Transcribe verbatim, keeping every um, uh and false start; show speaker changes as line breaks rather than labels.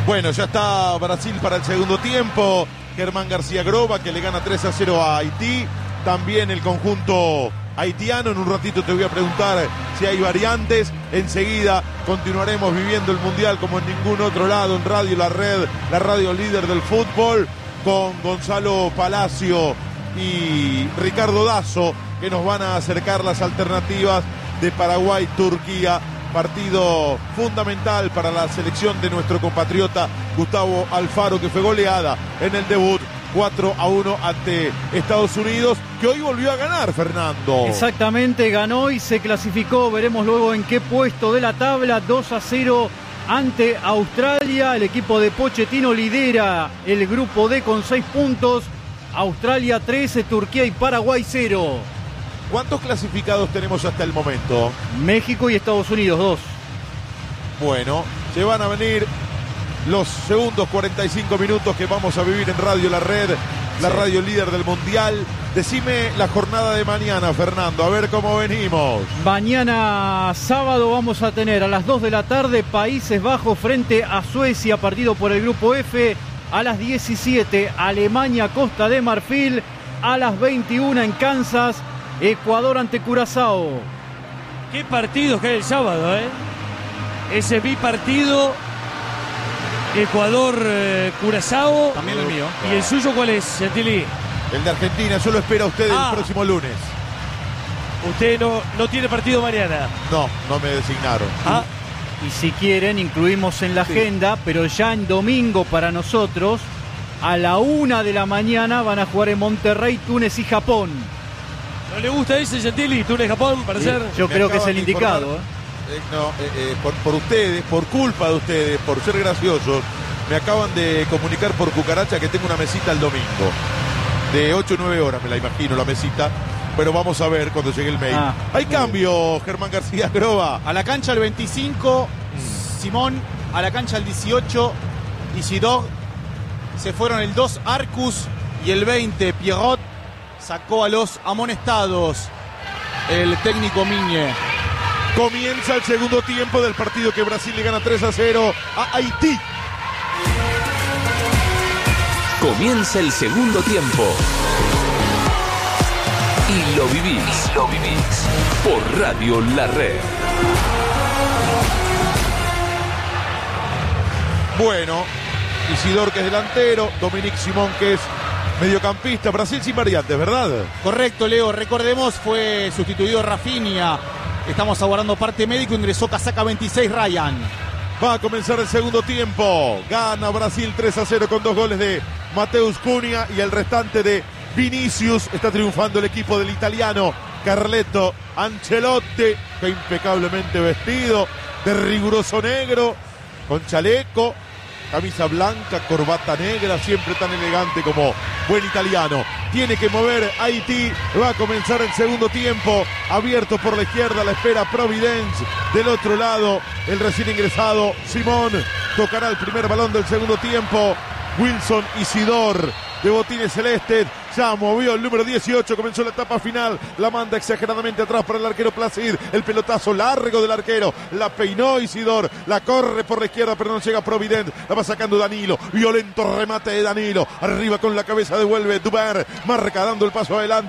Bueno, ya está Brasil para el segundo tiempo. Germán García Groba, que le gana tres a cero a Haití. También el conjunto haitiano. En un ratito te voy a preguntar si hay variantes. Enseguida continuaremos viviendo el Mundial como en ningún otro lado en Radio La Red, la radio líder del fútbol, con Gonzalo Palacio y Ricardo Dazo, que nos van a acercar las alternativas de Paraguay-Turquía. Partido fundamental para la selección de nuestro compatriota Gustavo Alfaro, que fue goleada en el debut cuatro a uno ante Estados Unidos, que hoy volvió a ganar, Fernando.
Exactamente, ganó y se clasificó. Veremos luego en qué puesto de la tabla. Dos a cero ante Australia. El equipo de Pochettino lidera el grupo D con seis puntos. Australia trece, Turquía y Paraguay cero.
¿Cuántos clasificados tenemos hasta el momento?
México y Estados Unidos, dos.
Bueno, se van a venir los segundos cuarenta y cinco minutos que vamos a vivir en Radio La Red, la sí. radio líder del Mundial. Decime la jornada de mañana, Fernando, a ver cómo venimos.
Mañana sábado vamos a tener a las dos de la tarde Países Bajos frente a Suecia, partido por el grupo F. A las diecisiete, Alemania, Costa de Marfil. A las veintiuna en Kansas, Ecuador ante Curazao.
Qué partidos que hay el sábado, ¿eh? Ese bipartido, Ecuador, eh, Curazao.
También el mío.
¿Y el suyo cuál es, Gentili?
El de Argentina, yo lo espero a usted ah. el próximo lunes.
Usted no, no tiene partido mañana.
No, no me designaron.
Ah. Y si quieren, incluimos en la sí. agenda, pero ya en domingo para nosotros, a la una de la mañana van a jugar en Monterrey, Túnez y Japón.
¿No le gusta ese, Gentili, Túnez, Japón, para sí, ser?
Yo creo que es el indicado. ¿eh?
Eh, no, eh, eh, por, por ustedes, por culpa de ustedes, por ser graciosos, me acaban de comunicar por cucaracha que tengo una mesita el domingo. De ocho o nueve horas, me la imagino, la mesita. Pero vamos a ver cuando llegue el mail. Ah, Hay cambio, bien. Germán García Groba.
A la cancha el veinticinco, mm. Simón. A la cancha el dieciocho, Isidore. Se fueron el dos, Arcus. Y el veinte, Pierrot. Sacó a los amonestados el técnico Miñe.
Comienza el segundo tiempo del partido que Brasil le gana tres a cero a Haití.
Comienza el segundo tiempo. Y lo vivís, lo vivís por Radio La Red.
Bueno, Isidor, que es delantero, Dominique Simón, que es mediocampista. Brasil sin variantes, ¿verdad?
Correcto, Leo. Recordemos, fue sustituido Rafinha. Estamos aguardando parte médico. Ingresó casaca veintiséis, Ryan.
Va a comenzar el segundo tiempo. Gana Brasil tres a cero con dos goles de Mateus Cunha y el restante de Vinicius. Está triunfando el equipo del italiano Carleto Ancelotti, que impecablemente vestido, de riguroso negro, con chaleco, camisa blanca, corbata negra, siempre tan elegante como buen italiano. Tiene que mover Haití. Va a comenzar el segundo tiempo. Abierto por la izquierda, la espera Providence. Del otro lado, el recién ingresado Simón tocará el primer balón del segundo tiempo. Wilson Isidor, de botines celestes, ya movió el número dieciocho, comenzó la etapa final, la manda exageradamente atrás para el arquero Placid, el pelotazo largo del arquero, la peinó Isidor, la corre por la izquierda pero no llega Provident, la va sacando Danilo, violento remate de Danilo, arriba con la cabeza devuelve Duber, marca dando el paso adelante.